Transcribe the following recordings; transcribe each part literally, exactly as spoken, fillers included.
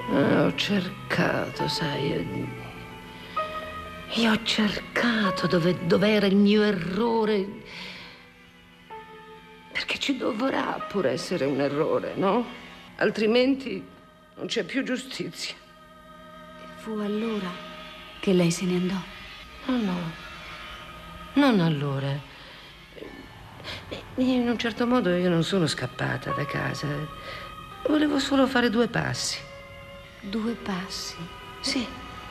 Ah, ho cercato, sai, io ho cercato dove, dove era il mio errore, perché ci dovrà pure essere un errore, no? Altrimenti non c'è più giustizia. Fu allora che lei se ne andò? No, no, non allora. In un certo modo io non sono scappata da casa. Volevo solo fare due passi. Due passi? Sì.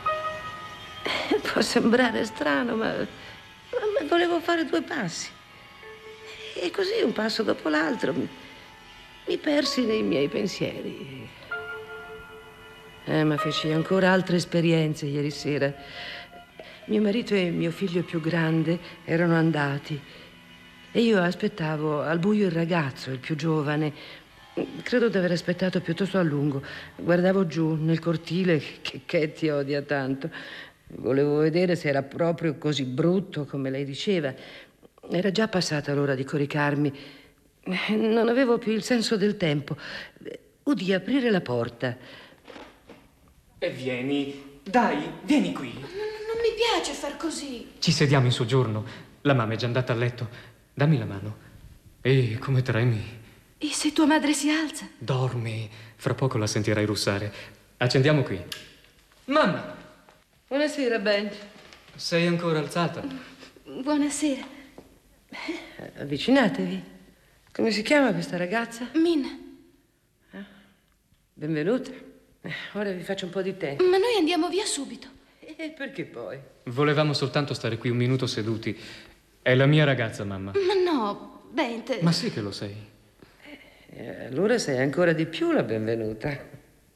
Può sembrare strano, ma, ma volevo fare due passi. E così, un passo dopo l'altro, mi, mi persi nei miei pensieri. Eh, ma feci ancora altre esperienze ieri sera. Mio marito e mio figlio più grande erano andati e io aspettavo al buio il ragazzo, il più giovane. Credo di aver aspettato piuttosto a lungo. Guardavo giù nel cortile che Katie odia tanto. Volevo vedere se era proprio così brutto come lei diceva. Era già passata l'ora di coricarmi. Non avevo più il senso del tempo. Udì aprire la porta. E vieni, dai, vieni qui. Non, non mi piace far così. Ci sediamo in soggiorno. La mamma è già andata a letto. Dammi la mano. Ehi, come tremi. E se tua madre si alza? Dormi. Fra poco la sentirai russare. Accendiamo qui. Mamma! Buonasera, Ben. Sei ancora alzata? Buonasera. Avvicinatevi. Come si chiama questa ragazza? Mina. Eh? Benvenuta. Ora vi faccio un po' di tè. Ma noi andiamo via subito. E perché poi? Volevamo soltanto stare qui un minuto seduti. È la mia ragazza, mamma. Ma no, Bent. Ma sì che lo sei. Eh, allora sei ancora di più la benvenuta.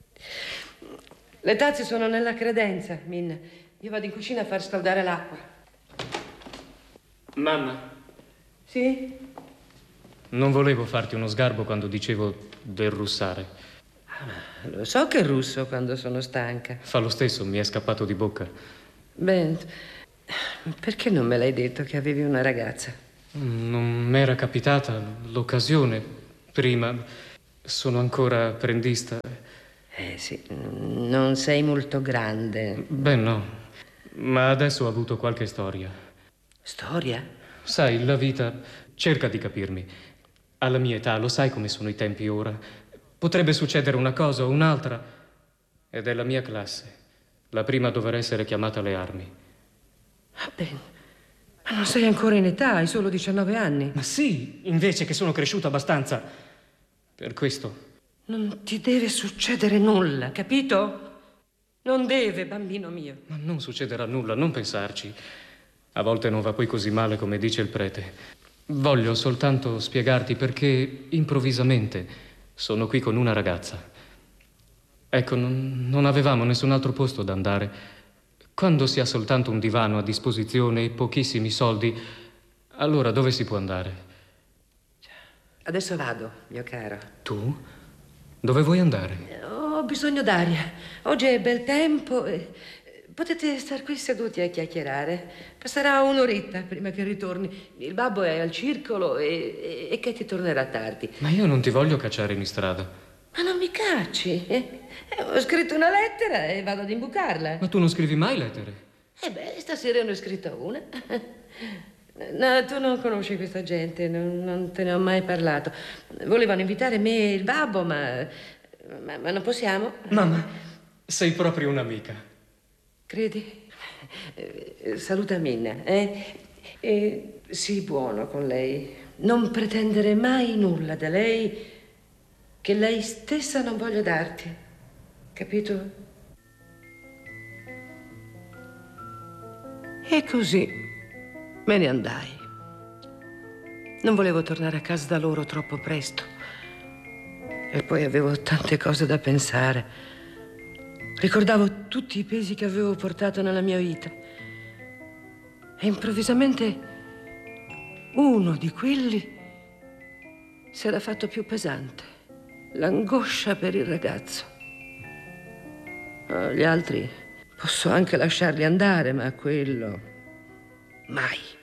Le tazze sono nella credenza, Min. Io vado in cucina a far scaldare l'acqua. Mamma. Sì? Non volevo farti uno sgarbo quando dicevo del russare. Ah, lo so che russo quando sono stanca. Fa lo stesso, mi è scappato di bocca. Bent, perché non me l'hai detto che avevi una ragazza? Non m'era capitata l'occasione prima. Sono ancora apprendista. Eh sì, non sei molto grande. Beh, no. Ma adesso ho avuto qualche storia. Storia? Sai, la vita cerca di capirmi. Alla mia età, lo sai come sono i tempi ora. Potrebbe succedere una cosa o un'altra. Ed è la mia classe. La prima a dover essere chiamata alle armi. Ah, beh, ma non sei ancora in età, hai solo diciannove anni. Ma sì, invece che sono cresciuto abbastanza. Per questo. Non ti deve succedere nulla, capito? Non deve, bambino mio. Ma non succederà nulla, non pensarci. A volte non va poi così male come dice il prete. Voglio soltanto spiegarti perché improvvisamente sono qui con una ragazza. Ecco, non, non avevamo nessun altro posto da andare. Quando si ha soltanto un divano a disposizione e pochissimi soldi, allora dove si può andare? Adesso vado, mio caro. Tu? Dove vuoi andare? Ho bisogno d'aria. Oggi è bel tempo e potete star qui seduti a chiacchierare. Passerà un'oretta prima che ritorni. Il babbo è al circolo e, e, e Katie tornerà tardi. Ma io non ti voglio cacciare in strada. Ma non mi cacci. Eh? Eh, ho scritto una lettera e vado ad imbucarla. Ma tu non scrivi mai lettere? Eh beh, stasera ne ho scritta una. No, tu non conosci questa gente, non, non te ne ho mai parlato. Volevano invitare me e il babbo, ma, ma, ma non possiamo. Mamma, sei proprio un'amica. Credi? Eh, saluta Minna, eh? E sii buono con lei. Non pretendere mai nulla da lei che lei stessa non voglia darti. Capito? E così me ne andai. Non volevo tornare a casa da loro troppo presto. E poi avevo tante cose da pensare. Ricordavo tutti i pesi che avevo portato nella mia vita. E improvvisamente uno di quelli si era fatto più pesante. L'angoscia per il ragazzo. Oh, gli altri posso anche lasciarli andare, ma quello mai.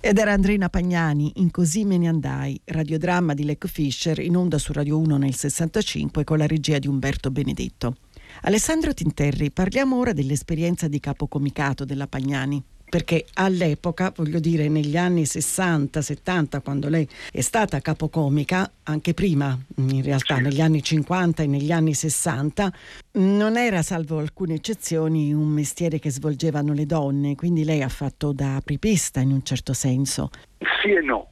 Ed era Andrina Pagnani in Così me ne andai, radiodramma di Lecco Fischer, in onda su Radio uno nel sessantacinque con la regia di Umberto Benedetto. Alessandro Tinterri, parliamo ora dell'esperienza di capocomicato della Pagnani. Perché all'epoca, voglio dire, negli anni sessanta settanta, quando lei è stata capocomica, anche prima in realtà, negli anni cinquanta e negli anni sessanta, non era, salvo alcune eccezioni, un mestiere che svolgevano le donne, quindi lei ha fatto da apripista in un certo senso. Sì e no.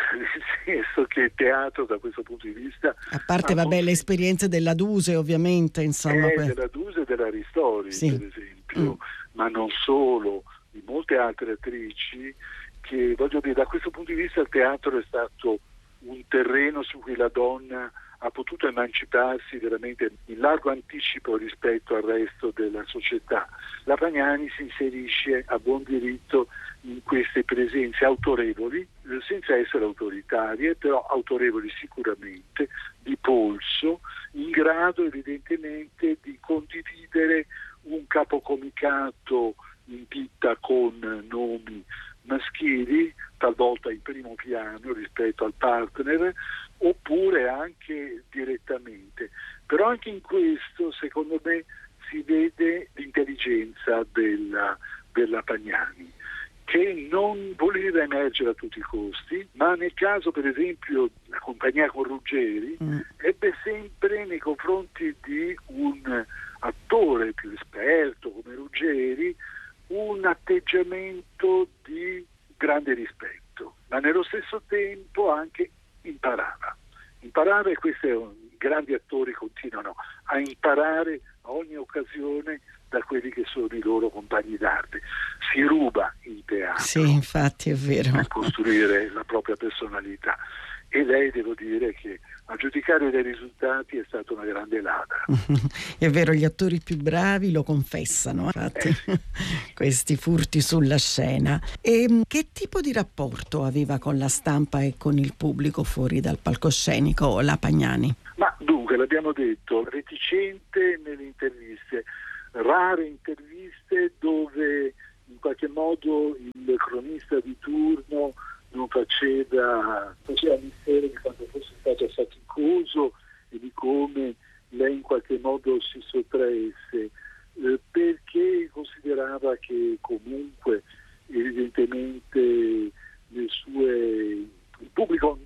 Nel senso che il teatro da questo punto di vista, a parte vabbè molti... le esperienze della Duse ovviamente, insomma, eh, que... della Duse e della Ristori, sì, per esempio, mm. ma non solo, di molte altre attrici che, voglio dire, da questo punto di vista il teatro è stato un terreno su cui la donna ha potuto emanciparsi veramente in largo anticipo rispetto al resto della società. La Pagnani si inserisce a buon diritto in queste presenze autorevoli, senza essere autoritarie, però autorevoli sicuramente, di polso, in grado evidentemente di condividere un capocomicato in ditta con nomi maschili, talvolta in primo piano rispetto al partner, oppure anche direttamente. Però anche in questo, secondo me, si vede l'intelligenza della, della Pagnani, che non voleva emergere a tutti i costi, ma nel caso, per esempio, la compagnia con Ruggeri, mm. ebbe sempre nei confronti di un attore più esperto come Ruggeri un atteggiamento di grande rispetto, ma nello stesso tempo anche imparava. Imparava, e questi grandi attori continuano a imparare a ogni occasione da quelli che sono i loro compagni d'arte. Si ruba il teatro. Sì, infatti è vero. Per costruire la propria personalità. E lei, devo dire che a giudicare dai risultati è stata una grande ladra. È vero, gli attori più bravi lo confessano, infatti, eh sì. Questi furti sulla scena. E che tipo di rapporto aveva con la stampa e con il pubblico fuori dal palcoscenico la Pagnani? Ma dunque, l'abbiamo detto, reticente nelle interviste, rare interviste dove in qualche modo il cronista di turno non faceva, faceva mistero di quanto fosse stato faticoso e di come lei in qualche modo si sottraesse, eh, perché considerava che comunque evidentemente le sue, il pubblico